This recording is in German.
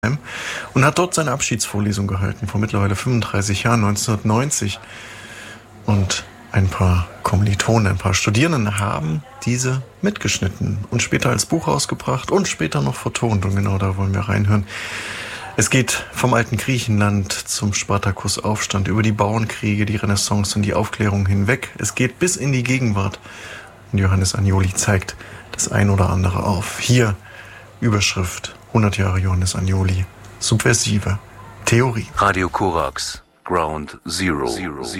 und hat dort seine Abschiedsvorlesung gehalten, vor mittlerweile 35 Jahren, 1990. Und ein paar Kommilitonen, ein paar Studierenden haben diese mitgeschnitten und später als Buch rausgebracht und später noch vertont. Und genau da wollen wir reinhören. Es geht vom alten Griechenland zum Spartakusaufstand, über die Bauernkriege, die Renaissance und die Aufklärung hinweg. Es geht bis in die Gegenwart. Und Johannes Agnoli zeigt das ein oder andere auf. Hier Überschrift 100 Jahre Johannes Agnoli. Subversive Theorie. Radio Korax, Ground Zero.